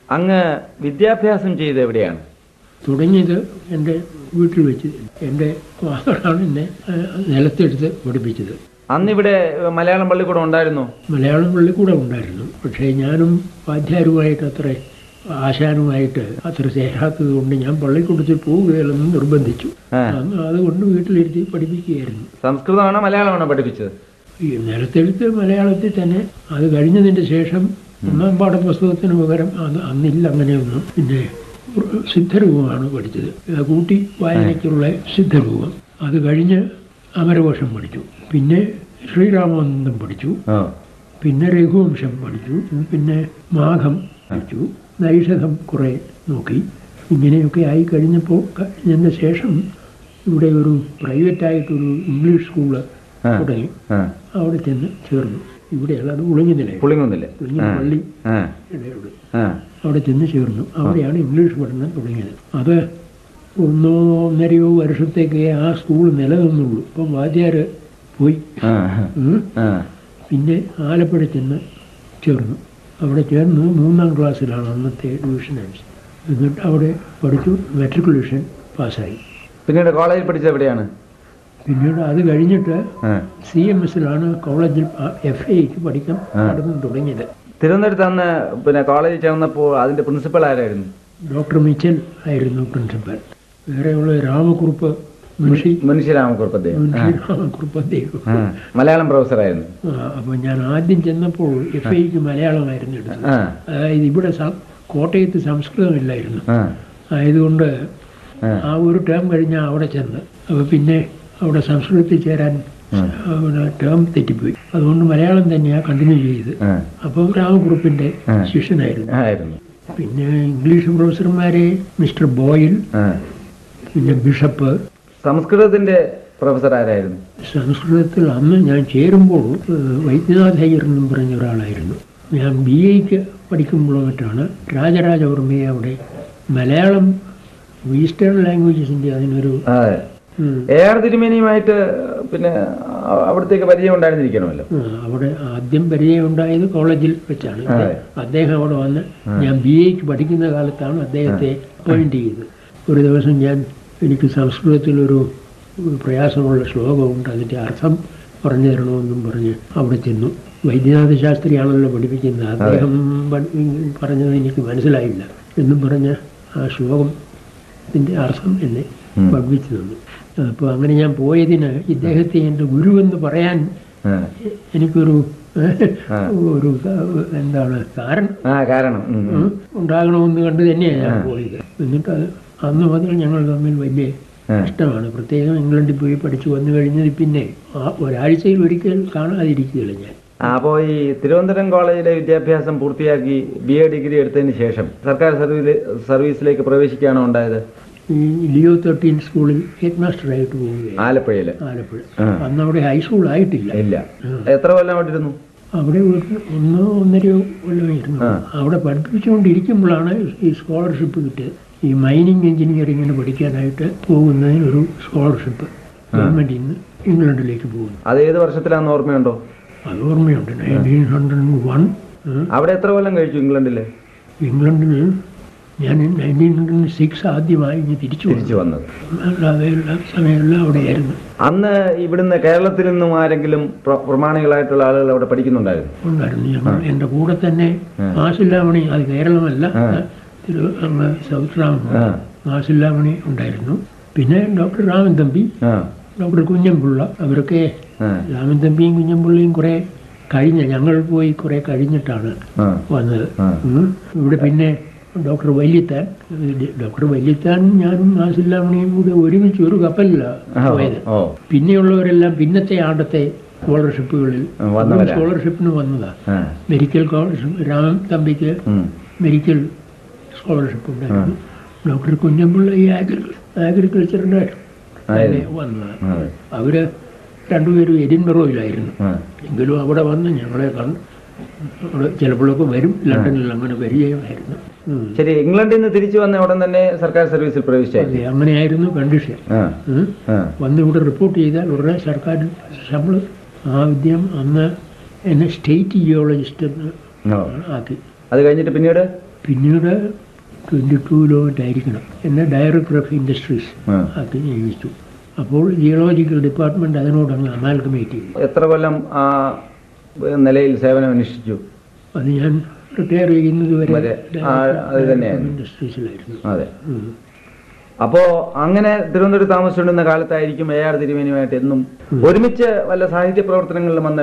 അങ്ങ് വിദ്യാഭ്യാസം ചെയ്ത് എവിടെയാണ്? തുടങ്ങിയത് എൻ്റെ വീട്ടിൽ വെച്ച്. എൻ്റെ ഫാദറാണ് എന്നെ നിലത്തെടുത്ത് പഠിപ്പിച്ചത്. അന്നിവിടെ മലയാളം പള്ളിക്കൂടം ഉണ്ടായിരുന്നോ? മലയാളം പള്ളിക്കൂടം ഉണ്ടായിരുന്നു. പക്ഷേ ഞാനും വാദ്യാരുമായിട്ട് അത്ര ആശാനുമായിട്ട് അത്ര ചേരാത്തത് കൊണ്ട് ഞാൻ പള്ളിക്കൂടത്തിൽ പോവുകയില്ലെന്ന് നിർബന്ധിച്ചു. അതുകൊണ്ട് വീട്ടിലിരുത്തി പഠിപ്പിക്കുകയായിരുന്നു. സംസ്കൃതമാണോ മലയാളമാണോ പഠിപ്പിച്ചത്? ഈ നിലത്തെഴുത്ത് മലയാളത്തിൽ തന്നെ. അത് കഴിഞ്ഞതിൻ്റെ ശേഷം ഒന്നാം പാഠപുസ്തകത്തിന് പകരം അന്നില്ല അങ്ങനെയൊന്നും. പിന്നെ സിദ്ധരൂപമാണ് പഠിച്ചത്. കൂട്ടി വായനയ്ക്കുള്ള സിദ്ധരൂപം. അത് കഴിഞ്ഞ് അമരകോശം പഠിച്ചു. പിന്നെ ശ്രീരാമാനന്ദം പഠിച്ചു. പിന്നെ രഘുവംശം പഠിച്ചു. പിന്നെ മാഘം പഠിച്ചു. നൈഷധം കുറെ നോക്കി. ഇങ്ങനെയൊക്കെ ആയി കഴിഞ്ഞതിന് ശേഷം ഇവിടെ ഒരു പ്രൈവറ്റായിട്ടൊരു ഇംഗ്ലീഷ് സ്കൂള് തുടങ്ങി. അവിടെ ചെന്ന് ചേർന്നു. ഇവിടെയല്ല, അത് പുളിങ്ങുന്നില്ല പള്ളി അവിടെ ചെന്ന് ചേർന്നു. അവിടെയാണ് ഇംഗ്ലീഷ് പഠനം തുടങ്ങിയത്. അത് 1.5 വർഷത്തേക്ക് ആ സ്കൂൾ നിലനിന്നുള്ളൂ. ഇപ്പം വാദ്യാർ പോയി. പിന്നെ ആലപ്പുഴ ചെന്ന് ചേർന്നു. അവിടെ ചേർന്ന് 3ാം ക്ലാസ്സിലാണ് അന്നത്തെ ഡിവിഷൻ അനുസരിച്ച്. എന്നിട്ട് അവിടെ പഠിച്ചു. മെട്രിക്കുലേഷൻ പാസ്സായി. പിന്നീട് കോളേജിൽ പഠിച്ചത് എവിടെയാണ്? പിന്നീട് അത് കഴിഞ്ഞിട്ട് CMSലാണ് കോളേജിൽ FAക്ക് പഠിക്കാൻ പഠനം തുടങ്ങിയത്. തിരുവനന്തപുരത്ത് അന്ന് പിന്നെ കോളേജിൽ ചേർന്നപ്പോൾ അതിന്റെ പ്രിൻസിപ്പൽ ആരായിരുന്നു? ഡോക്ടർ മിച്ചൽ ആയിരുന്നു പ്രിൻസിപ്പൽ. വേറെയുള്ള രാമകുറുപ്പ്, മുൻഷി രാമകുറുപ്പ് അദ്ദേഹം മലയാളം പ്രൊഫസറായിരുന്നു. അപ്പോൾ ഞാൻ ആദ്യം ചെന്നപ്പോൾ FAക്ക് മലയാളമായിരുന്നു എടുത്തത്. അതായത് ഇവിടെ കോട്ടയത്ത് സംസ്കൃതമില്ലായിരുന്നു. ആയതുകൊണ്ട് ആ ഒരു ടേം കഴിഞ്ഞാൽ അവിടെ ചെന്ന്. അപ്പോൾ പിന്നെ അവിടെ സംസ്കൃതത്തിൽ ചേരാൻ ടേം തെറ്റിപ്പോയി. അതുകൊണ്ട് മലയാളം തന്നെയാണ് കണ്ടിന്യൂ ചെയ്ത്. അപ്പോൾ രാമകുറുപ്പിന്റെ ശിഷ്യനായിരുന്നു. പിന്നെ ഇംഗ്ലീഷ് പ്രൊഫസർമാരെ മിസ്റ്റർ ബോയിൽ, പിന്നെ ബിഷപ്പ്. സംസ്കൃതത്തിന്റെ പ്രൊഫസർ ആരായിരുന്നു? സംസ്കൃതത്തിൽ അന്ന് ഞാൻ ചേരുമ്പോൾ വൈദ്യനാഥ് അയ്യർ എന്നും പറഞ്ഞ ഒരാളായിരുന്നു. ഞാൻ BAക്ക് പഠിക്കുമ്പോഴോ മറ്റാണ് രാജരാജവർമ്മയെ അവിടെ മലയാളം ഈസ്റ്റേൺ ലാംഗ്വേജസിന്റെ അതിനൊരു AR തിരുമേനിയുമായിട്ട് പിന്നെ അവിടത്തേക്ക് പരിചയം ഉണ്ടായിരുന്നിരിക്കണമല്ലോ. അവിടെ ആദ്യം പരിചയം ഉണ്ടായത് കോളേജിൽ വെച്ചാണ്. അദ്ദേഹം അവിടെ വന്ന് ഞാൻ BAക്ക് പഠിക്കുന്ന കാലത്താണ് അദ്ദേഹത്തെ അപ്പോയിന്റ് ചെയ്തത്. ഒരു ദിവസം എനിക്ക് സംസ്കൃതത്തിലൊരു പ്രയാസമുള്ള ശ്ലോകമുണ്ട്, അതിൻ്റെ അർത്ഥം പറഞ്ഞു തരണമെന്നും പറഞ്ഞ് അവിടെ ചെന്നു. വൈദ്യനാഥ ശാസ്ത്രിയാണല്ലോ പഠിപ്പിക്കുന്നത്. അദ്ദേഹം പറഞ്ഞത് എനിക്ക് മനസ്സിലായില്ല എന്നും പറഞ്ഞ് ആ ശ്ലോകത്തിൻ്റെ അർത്ഥം എന്നെ പഠിപ്പിച്ചു തന്നു. അപ്പോൾ അങ്ങനെ ഞാൻ പോയതിന് ഇദ്ദേഹത്തെ എൻ്റെ ഗുരുവെന്ന് പറയാൻ എനിക്കൊരു എന്താണ് കാരണം ഉണ്ടാകണമെന്ന് കണ്ട് തന്നെയാണ് ഞാൻ പോയത്. എന്നിട്ട് അന്ന് മുതൽ ഞങ്ങൾ തമ്മിൽ വലിയ ഇഷ്ടമാണ്. പ്രത്യേകം ഇംഗ്ലണ്ടിൽ പോയി പഠിച്ചു വന്നു കഴിഞ്ഞത് പിന്നെ ഒരാഴ്ചയിൽ ഒരിക്കൽ കാണാതിരിക്കുകയില്ല ഞാൻ. അപ്പോൾ ഈ തിരുവനന്തപുരം കോളേജിലെ വിദ്യാഭ്യാസം പൂർത്തിയാക്കി BA ഡിഗ്രി എടുത്തതിന് ശേഷം സർക്കാർ സർവീസിലേക്ക് പ്രവേശിക്കുകയാണോ ഉണ്ടായത്? ഈ ലിയോ 13 സ്കൂളിൽ ഹെഡ് മാസ്റ്ററായിട്ട് പോവുകയാണ്. ആലപ്പുഴ. അന്ന് അവിടെ ഹൈസ്കൂൾ ആയിട്ടില്ല. എത്ര കൊല്ലം അവിടെ ഇരുന്നു? അവിടെ 1.5 കൊല്ലമായിരുന്നു. അവിടെ പഠിപ്പിച്ചുകൊണ്ടിരിക്കുമ്പോഴാണ് ഈ സ്കോളർഷിപ്പ് കിട്ടിയത്. ഈ മൈനിങ് എഞ്ചിനീയറിങ്ങിന് പഠിക്കാനായിട്ട് പോകുന്നതിനൊരു സ്കോളർഷിപ്പ് ഗവൺമെന്റിൽ നിന്ന് ഇംഗ്ലണ്ടിലേക്ക് പോകുന്നു. അത് ഏത് വർഷത്തിലാണെന്ന് ഓർമ്മയുണ്ടോ? അത് ഓർമ്മയുണ്ട്. 1901. അവിടെ എത്ര കൊല്ലം കഴിച്ചു ഇംഗ്ലണ്ടിൽ? ഞാൻ 1906 ആദ്യമായി തിരിച്ചു വന്നത്. അല്ലാതെ എല്ലാ സമയമെല്ലാം അവിടെയായിരുന്നു. അന്ന് ഇവിടുന്ന് കേരളത്തിൽ നിന്നും ആരെങ്കിലും പ്രമാണികളായിട്ടുള്ള ആളുകൾ അവിടെ പഠിക്കുന്നുണ്ടായിരുന്നു? ഞങ്ങൾ എൻ്റെ കൂടെ തന്നെ മാസില്ലാമണി, അത് കേരളമല്ല, സൗത്ത് മാസില്ലാമണി ഉണ്ടായിരുന്നു. പിന്നെ ഡോക്ടർ രാമൻ തമ്പി, ഡോക്ടർ കുഞ്ഞൻപിള്ള, അവരൊക്കെ രാമൻ തമ്പിയും കുഞ്ഞൻപിള്ളയും കുറെ ഞങ്ങൾ പോയി കുറെ കഴിഞ്ഞിട്ടാണ് വന്നത്. ഇവിടെ പിന്നെ ഡോക്ടർ വല്യത്താൻ ഞാനും മാസില്ലാമണിയും കൂടെ ഒരുമിച്ച് ഒരു കപ്പലിലാണ് പോയത്. പിന്നെയുള്ളവരെല്ലാം പിന്നത്തെ ആണ്ടത്തെ സ്കോളർഷിപ്പുകളിൽ സ്കോളർഷിപ്പിന് വന്നതാ. Medical scholarship Raman തമ്പിക്ക് medical scholarship ഉണ്ടായിരുന്നു. ഡോക്ടർ കുഞ്ഞൻപിള്ള ഈ അഗ്രികൾച്ചറിന്റെ വന്നതാണ്. അവര് രണ്ടുപേരും എഡിൻബറോയിലായിരുന്നു. എങ്കിലും അവിടെ വന്ന് ഞങ്ങളെ കണ്ട് അവിടെ ചിലപ്പോഴൊക്കെ വരും. ലണ്ടനിൽ അങ്ങനെ പരിചയമായിരുന്നു. ശരി, ഇംഗ്ലണ്ടിൽ നിന്ന് തിരിച്ചു വന്ന ഉടൻ തന്നെ സർക്കാർ സർവീസിൽ പ്രവേശിച്ചു. അങ്ങനെയായിരുന്നു കണ്ടീഷൻ. വന്ന് ഇവിടെ റിപ്പോർട്ട് ചെയ്താൽ ഉടനെ സർക്കാർ ശമ്പളം. ആ വിദ്യം അന്ന് എന്നെ സ്റ്റേറ്റ് ജിയോളജിസ്റ്റ് എന്ന് ആക്കി. അത് കഴിഞ്ഞിട്ട് പിന്നീട് 22 മറ്റായിരിക്കണം എന്നെ ഡയറക്ടർ ഓഫ് ഇൻഡസ്ട്രീസ് ആക്കി നിയമിച്ചു. അപ്പോൾ ജിയോളജിക്കൽ ഡിപ്പാർട്ട്മെൻറ്റ് അതിനോടങ്ങ് അമാൽഗമേറ്റ് ചെയ്തു. എത്ര കൊല്ലം ആ നിലയിൽ സേവനം അനുഷ്ഠിച്ചു? അത് ഞാൻ റിട്ടയർ ചെയ്യുന്നത് വരെ അത് തന്നെയായിരുന്നു, ഇൻഡസ്ട്രീസിലായിരുന്നു. അതെ. അപ്പോ അങ്ങനെ തിരുവനന്തപുരത്ത് താമസിച്ചുകൊണ്ടിരുന്ന കാലത്തായിരിക്കും AR തിരുമേനിയുമായിട്ട് എന്നും ഒരുമിച്ച് വല്ല സാഹിത്യ പ്രവർത്തനങ്ങളിലും വന്ന്